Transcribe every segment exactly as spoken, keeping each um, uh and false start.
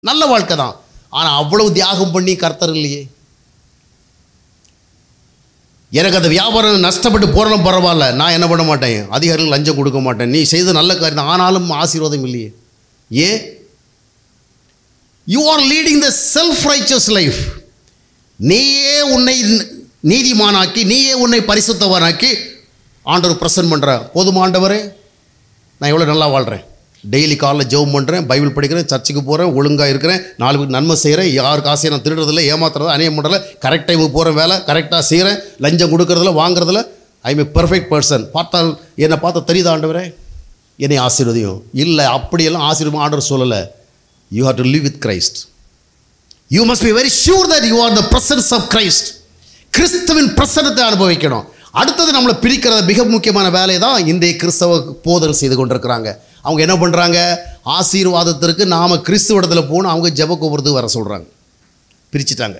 நல்ல வாழ்க்கை தான். ஆனால் அவ்வளவு தியாகம் பண்ணி கர்த்தர் இல்லையே. எனக்கு அந்த வியாபாரம் நஷ்டப்பட்டு போகிறோம் பரவாயில்ல, நான் என்ன பண்ண மாட்டேன், அதிகாரிகள் லஞ்சம் கொடுக்க மாட்டேன், நீ செய்த நல்ல காரியம், ஆனாலும் ஆசீர்வாதம் இல்லையே. ஏன்? You are leading the self riches life. நீயே உன்னை நீதிமானாக்கி, நீயே உன்னை பரிசுத்தவனாக்கி ஆண்டவர் பிரசன்ட் பண்ணுற. போதுமா ஆண்டவரே, நான் எவ்வளோ நல்லா வாழ்கிறேன், டெய்லி காலைல ஜெபம் பண்ணுறேன், பைபிள் படிக்கிறேன், சர்ச்சுக்கு போகிறேன், ஒழுங்காக இருக்கிறேன், நாலு பேருக்கு நன்மை செய்கிறேன், யாருக்கு ஆசையை நான் திருடுறதில்ல, ஏமாத்துறதில்ல, அநியம் பண்ணுறதில்ல, கரெக்ட் டைமுக்கு போகிறேன், வேலை கரெக்டாக செய்கிறேன், லஞ்சம் கொடுக்குறதில்ல, வாங்குறதில்ல, I am a perfect person. பார்த்தால் என்னை பார்த்தா தெரியுதா ஆண்டவரே, என்னை ஆசீர்வதியும். இல்லை, அப்படியெல்லாம் ஆசீர்வாதம் ஆண்டவர் சொல்லலை. You have to live with Christ. You must be very sure that you are the presence of Christ. கிறிஸ்துவின் பிரசன்னத்தை அனுபவிக்கணும். அடுத்தது நம்மளை பிரிக்கிற மிக முக்கியமான வேலை தான் இன்றைய கிறிஸ்தவ போதல் செய்து கொண்டிருக்கிறாங்க. அவங்க என்ன பண்ணுறாங்க, ஆசீர்வாதத்திற்கு நாம் கிறிஸ்துவத்தில் போகணும், அவங்க ஜெப கோபுரத்துக்கு வர சொல்கிறாங்க. பிரிச்சுட்டாங்க.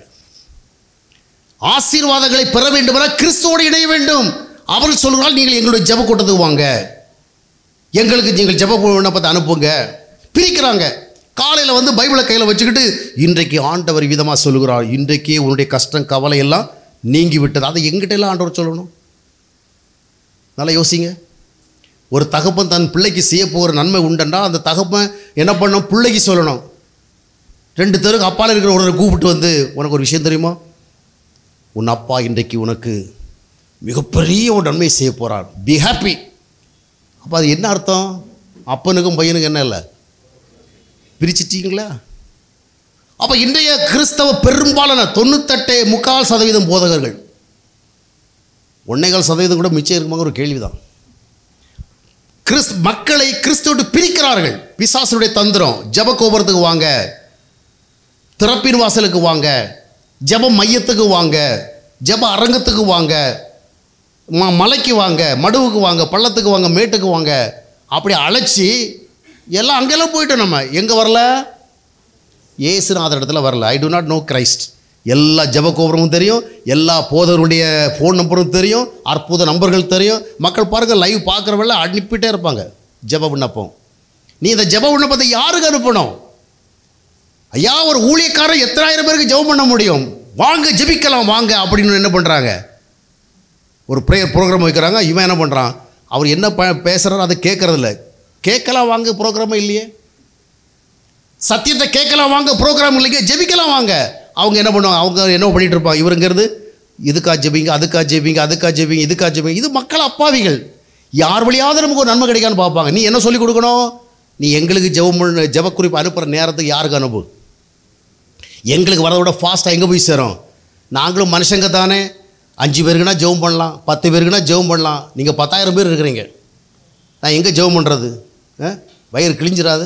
ஆசீர்வாதங்களை பெற வேண்டுமென்றால் கிறிஸ்துவோடு இணைய வேண்டும். அவர்கள் சொல்கிறால் நீங்கள் எங்களுடைய ஜெப கூட்டத்துக்கு வாங்க, எங்களுக்கு நீங்கள் ஜெப விண்ணப்பத்தை அனுப்புங்க. பிரிக்கிறாங்க. காலையில் வந்து பைபிளை கையில் வச்சுக்கிட்டு இன்றைக்கு ஆண்டவர் விதமாக சொல்லுகிறார், இன்றைக்கே உன்னுடைய கஷ்டம் கவலை எல்லாம் நீங்கி விட்டது. அதை எங்கிட்ட எல்லாம் ஆண்டவர் சொல்லணும். நல்லா யோசிங்க. ஒரு தகப்பன் தன் பிள்ளைக்கு செய்ய போகிற நன்மை உண்டண்டா அந்த தகப்பன் என்ன பண்ணணும், பிள்ளைக்கு சொல்லணும். ரெண்டு தெருக்கு அப்பால் இருக்கிற ஒருவரை கூப்பிட்டு வந்து, உனக்கு ஒரு விஷயம் தெரியுமா, உன் அப்பா இன்றைக்கு உனக்கு மிகப்பெரிய ஒரு நன்மை செய்ய போகிறார், பி ஹாப்பி. அப்போ அது என்ன அர்த்தம்? அப்பனுக்கும் பையனுக்கும் என்ன இல்லை, பிரிச்சிட்டீங்களா? அப்போ இன்றைய கிறிஸ்தவ பெரும்பாலான தொண்ணூத்தெட்டு முக்கால் சதவீதம் போதகர்கள், ஒன்னேகால் சதவீதம் கூட மிச்சம் இருக்குமாங்க ஒரு கேள்விதான். கிறிஸ் மக்களை கிறிஸ்துவோடு பிரிக்கிறார்கள். பிசாசுடைய தந்திரம். ஜெப கோபுரத்துக்கு வாங்க, திறப்பின் வாசலுக்கு வாங்க, ஜெப மையத்துக்கு வாங்க, ஜெப அரங்கத்துக்கு வாங்க, ம மலைக்கு வாங்க, மடுவுக்கு வாங்க, பள்ளத்துக்கு வாங்க, மேட்டுக்கு வாங்க, அப்படி அழைச்சி எல்லாம் அங்கெல்லாம் போயிட்டோம். நம்ம எங்கே வரல, ஏசுநாதர் இடத்துல வரல. ஐ டு நாட் நோ கிரைஸ்ட். எல்லா ஜெப கோபுரமும் தெரியும், எல்லா போதருடைய ஃபோன் நம்பரும் தெரியும், அற்புத நம்பர்கள் தெரியும். மக்கள் பாருங்கள், லைவ் பார்க்குறவங்கள அனுப்பிட்டே இருப்பாங்க ஜெப விண்ணப்பம். நீ இந்த ஜெப விண்ணப்பத்தை யாருக்கு அனுப்பணும்? ஐயா, ஒரு ஊழியக்காரர் எத்தனாயிரம் பேருக்கு ஜெபம் பண்ண முடியும், வாங்க ஜெபிக்கலாம் வாங்க அப்படின்னு என்ன பண்ணுறாங்க, ஒரு ப்ரேயர் ப்ரோக்ராம் வைக்கிறாங்க. இவன் என்ன பண்ணுறான், அவர் என்ன ப பேசுகிறாரோ அதை கேட்குறதில்ல. கேட்கலாம் வாங்க ப்ரோக்ராமே இல்லையே, சத்தியத்தை கேட்கலாம் வாங்க ப்ரோக்ராம் இல்லைங்க, ஜெபிக்கலாம் வாங்க. அவங்க என்ன பண்ணுவாங்க, அவங்க என்ன பண்ணிகிட்டு இருப்பாங்க, இவருங்கிறது இதுக்கா ஜெபிங்க, அதுக்கா ஜெபிங்க, அதுக்கா ஜெபிங்க, இதுக்கா ஜெபிங்க. இது மக்கள் அப்பாவிகள். யார் வழியாவது நமக்கு ஒரு நன்மை கிடைக்கான்னு பார்ப்பாங்க. நீ என்ன சொல்லிக் கொடுக்கணும், நீ எங்களுக்கு ஜெபம் ஜெப குறிப்பு அனுப்புகிற நேரத்துக்கு யாருக்கு அனுப்பு, எங்களுக்கு வரதை விட ஃபாஸ்ட்டாக எங்கே போய் சேரும். நாங்களும் மனுஷங்க தானே, அஞ்சு பேருக்குன்னா ஜெபம் பண்ணலாம், பத்து பேருக்குன்னா ஜெபம் பண்ணலாம். நீங்கள் பத்தாயிரம் பேர் இருக்கிறீங்க, நான் எங்கே ஜெபம் பண்ணுறது, வயிறு கிழிஞ்சிடாது.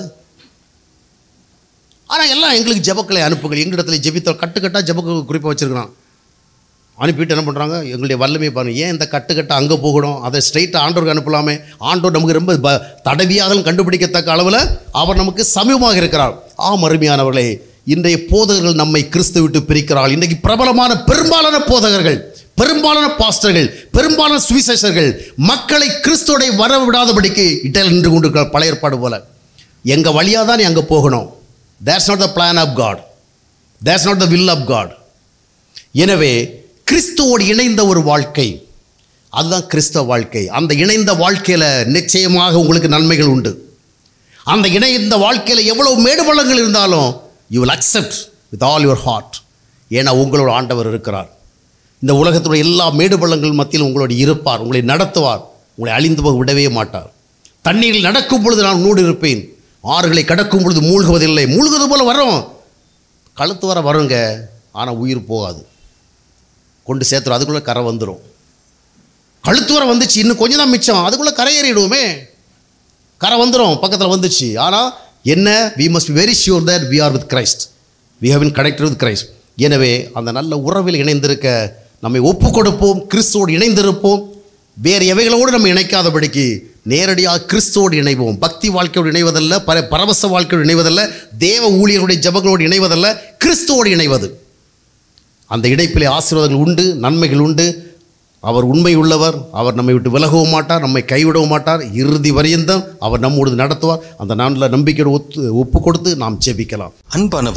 ஆனால் எல்லாம் எங்களுக்கு ஜெபக்களை அனுப்புங்கள், எங்களிடத்துல ஜெபித்த கட்டுக்கட்டாக ஜெப குறிப்பாக வச்சுருக்கிறான். அனுப்பிட்டு என்ன பண்ணுறாங்க, எங்களுடைய வல்லமையை பாருங்கள். ஏன் இந்த கட்டுக்கட்டாக அங்கே போகணும், அதை ஸ்ட்ரெயிட்டாக ஆண்டோருக்கு அனுப்பலாமே. ஆண்டோர் நமக்கு ரொம்ப ப தடவியாக கண்டுபிடிக்கத்தக்க அளவில் அவர் நமக்கு சமீபமாக இருக்கிறார். ஆம் அருமையானவர்களே, இன்றைய போதகர்கள் நம்மை கிறிஸ்து விட்டு பிரிக்கிறார்கள். இன்றைக்கு பிரபலமான பெரும்பாலான போதகர்கள், பெரும்பாலான பாஸ்டர்கள், பெரும்பாலான சுவிசேஷர்கள் மக்களை கிறிஸ்துவோட வர விடாதபடிக்கு இட்டல் நின்று கொண்டிருக்கிறார். பழைய ஏற்பாடு போல எங்கள் வழியாக தான் நீ அங்கே போகணும். That's not the plan of God. That's not the will of God. எனவே கிறிஸ்துவோடு இணைந்த ஒரு வாழ்க்கை, அதுதான் கிறிஸ்தவ வாழ்க்கை. அந்த இணைந்த வாழ்க்கையில் நிச்சயமாக உங்களுக்கு நன்மைகள் உண்டு. அந்த இணைந்த வாழ்க்கையில் எவ்வளவு மேடுபள்ளங்கள் இருந்தாலும் you will accept with all your heart. ஏன்னா உங்களோட ஆண்டவர் இருக்கிறார். இந்த உலகத்துடைய எல்லா மேடுபள்ளங்கள் மத்தியில் உங்களோடு இருப்பார், உங்களை நடத்துவார், உங்களை அழிந்து போக விடவே மாட்டார். தண்ணீரில் நடக்கும் பொழுது நான் உன்னோடு இருப்பேன், ஆறுகளை கடக்கும் பொழுது மூழ்குவதில்லை. மூழ்குவது போல் வரும், கழுத்து வர வருங்க, ஆனால் உயிர் போகாது, கொண்டு சேர்த்துரும், அதுக்குள்ளே கரை வந்துடும். கழுத்து வர வந்துச்சு, இன்னும் கொஞ்சம் தான் மிச்சம், அதுக்குள்ளே கரையேறிடுவோமே, கரை வந்துடும், பக்கத்தில் வந்துச்சு. ஆனால் என்ன, we must be very sure that we are with Christ, we have been connected with Christ. எனவே அந்த நல்ல உறவில் இணைந்திருக்க நம்மை ஒப்பு கொடுப்போம், கிறிஸ்துவோடு இணைந்திருப்போம். வேறு எவைகளோடு நம்ம இணைக்காதபடிக்கு நேரடியாக கிறிஸ்துவோடு இணைவோம். பக்தி வாழ்க்கையோடு இணைவதல்ல, பர பரவச வாழ்க்கையோடு இணைவதல்ல, தேவ ஊழியர்களுடைய ஜபங்களோடு இணைவதல்ல, கிறிஸ்துவோடு இணைவது. அந்த இணைப்பிலே ஆசீர்வாதங்கள் உண்டு, நன்மைகள் உண்டு. அவர் உண்மை உள்ளவர். அவர் நம்மை விட்டு விலகவும் மாட்டார், நம்மை கைவிடவும் மாட்டார். இறுதி வரையந்தம் அவர் நம்மோடு நடத்துவார். அந்த நாளில் நம்பிக்கையோடு ஒத்து ஒப்பு கொடுத்து நாம் ஜெபிக்கலாம். அன்பான